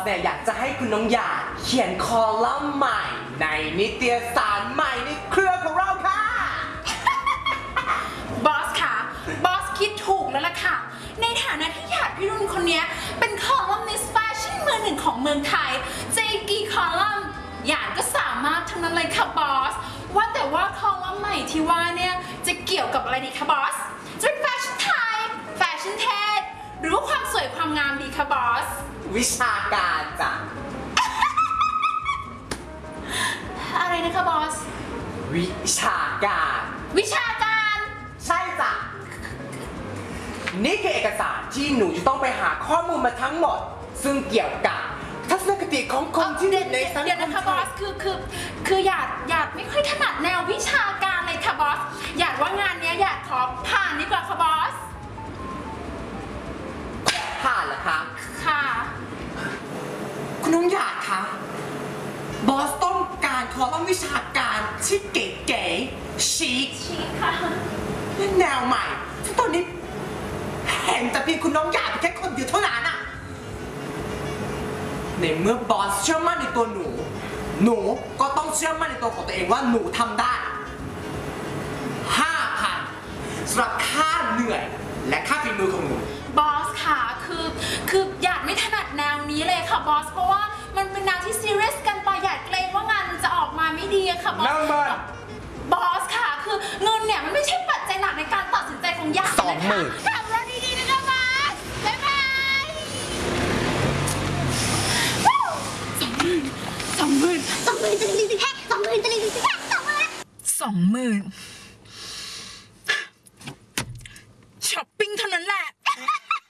เนี่ยอยากจะให้คุณน้องหยาดเขียนคอลัมน์ใหม่ในนิตยสารใหม่ในเครือของเราค่ะบอสค่ะบอสคิดถูกแล้วล่ะค่ะในฐานะที่หยาดพี่รุ่นคนนี้เป็นคอลัมนิสต์แฟชั่นมือหนึ่งของเมืองไทยจะกี่คอลัมน์หยาดก็สามารถทั้งนั้นเลยค่ะบอสว่าแต่ว่าคอลัมน์ใหม่ที่ว่าเนี่ยจะเกี่ยวกับอะไรดีคะบอสจะเป็นแฟชั่นไทยแฟชั่นเทศหรือว่าความสวยความงามดีคะบอสวิชาการจ้ะอะไรนะคะบอสวิชาการวิชาการใช่จ้ะนี่คือเอกสารที่หนูจะต้องไปหาข้อมูลมาทั้งหมดซึ่งเกี่ยวกับทัศนคติของคนที่อยู่ในสังคมไทยเดี๋ยวนะคะบอสคือหยาดไม่ค่อยถนัดแนววิชาการเลยค่ะบอสหยาดว่างานนี้หยาดขอผ่านดีกว่าค่ะบอสผ่านเหรอคะค่ะคุณน้องหยาดคะบอสต้องการคอลัมน์วิชาการที่เก๋ๆชิคค่ะและแนวใหม่ที่ตอนนี้เห็นแต่เพียงคุณน้องหยาดแค่คนเดียวเท่านั้นอะในเมื่อบอสเชื่อมั่นในตัวหนูก็ต้องเชื่อมั่นในตัวของตัวเองว่าหนูทำได้ 5,000 สำหรับค่าเหนื่อยและค่าฝีมือของหนูบอสค่ะคือหยาดไม่ถนัดแนวนี้เลยค่ะบอสเพราะว่ามันเป็นแนวที่ซีเรียสกันไปหยาดเกรงว่างานมันจะออกมาไม่ดีค่ะบอสบอสค่ะคือเงินเนี่ยมันไม่ใช่ปัจจัยหลักในการตัดสินใจของหยาดนะคะทำแล้วดีๆนะคะบอสบ๊ายบาย20,000จะรีบแค่20,000จะรีบแค่20,000